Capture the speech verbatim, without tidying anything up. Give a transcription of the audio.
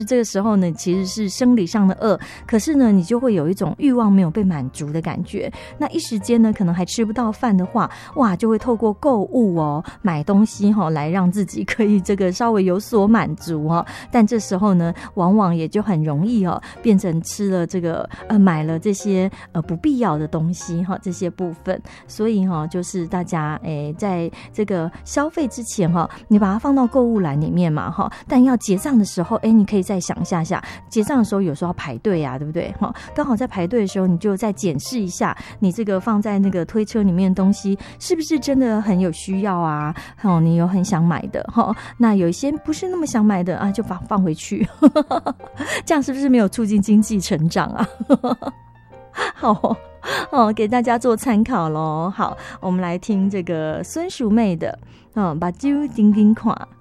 这个时候呢其实是生理上的饿，可是呢你就会有一种欲望没有被满足的感觉，那一时间呢可能还吃不到饭的话，哇就会透过购物哦买东西哦来让自己可以这个稍微有所满足哦，但这时候呢往往也就很容易哦变成吃了这个呃买了这些呃不必要的东西哈、哦、这些部分，所以哈、哦、就是大家诶在这个消费之前哈、哦、你把它放到购物篮里面嘛哈、哦，但要结账的时候诶你可以再想一下下，结账的时候有时候要排队啊对不对哈，刚好在排队的时候你就再检视一下你这个放在那个推车里面的东西是不是真的很有需要啊，哦你有很想买的哈，那有一些不是那么想买的啊就把放回去这样是不是没有促进经济成长啊好哦，给大家做参考咯。好，我们来听这个孙淑妹的嗯，把酒顶顶看。